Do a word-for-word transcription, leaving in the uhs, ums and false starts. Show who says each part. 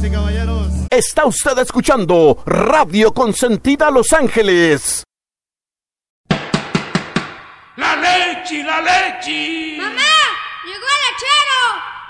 Speaker 1: y caballeros.
Speaker 2: Está usted escuchando Radio Consentida Los Ángeles.
Speaker 3: ¡La leche, la leche!
Speaker 4: ¡Mamá! ¡Llegó el lechero!